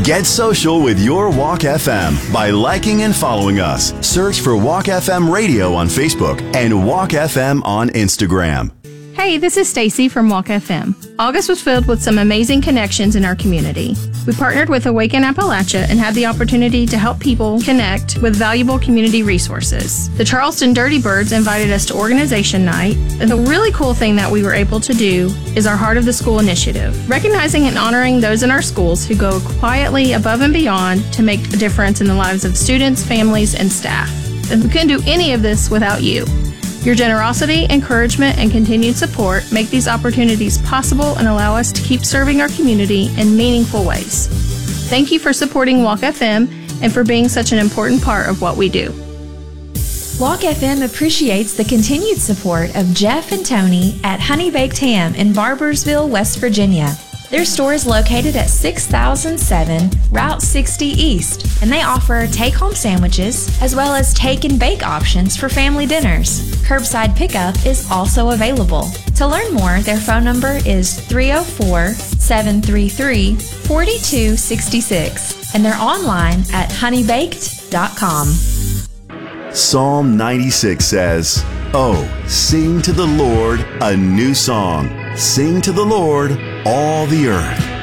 Get social with your Walk FM by liking and following us. Search for Walk FM Radio on Facebook and Walk FM on Instagram. Hey, this is Stacy from Walk FM. August was filled with some amazing connections in our community. We partnered with Awaken Appalachia and had the opportunity to help people connect with valuable community resources. The Charleston Dirty Birds invited us to organization night, and the really cool thing that we were able to do is our Heart of the School initiative, recognizing and honoring those in our schools who go quietly above and beyond to make a difference in the lives of students, families, and staff. And we couldn't do any of this without you. Your generosity, encouragement, and continued support make these opportunities possible and allow us to keep serving our community in meaningful ways. Thank you for supporting Walk FM and for being such an important part of what we do. Walk FM appreciates the continued support of Jeff and Tony at Honey Baked Ham in Barbersville, West Virginia. Their store is located at 6007 Route 60 East, and they offer take-home sandwiches as well as take and bake options for family dinners. Curbside pickup is also available. To learn more, their phone number is 304-733-4266, and they're online at honeybaked.com. Psalm 96 says, "Oh, sing to the Lord a new song. Sing to the Lord, all the earth."